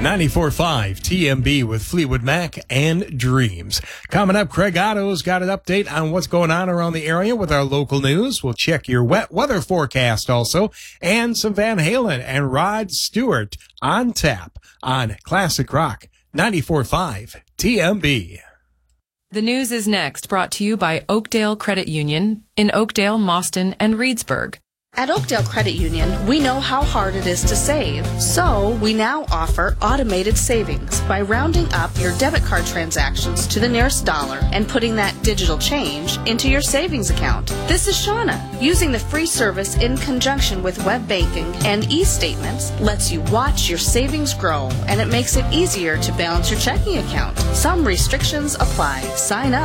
94.5 TMB with Fleetwood Mac and Dreams. Coming up, Craig Otto's got an update on what's going on around the area with our local news. We'll check your wet weather forecast also, and some Van Halen and Rod Stewart on tap on Classic Rock 94.5 TMB. The news is next, brought to you by Oakdale Credit Union in Oakdale, Mauston, and Reedsburg. At Oakdale Credit Union, we know how hard it is to save, so we now offer automated savings by rounding up your debit card transactions to the nearest dollar and putting that digital change into your savings account. This is Shauna. Using the free service in conjunction with web banking and e-statements lets you watch your savings grow, and it makes it easier to balance your checking account. Some restrictions apply. Sign up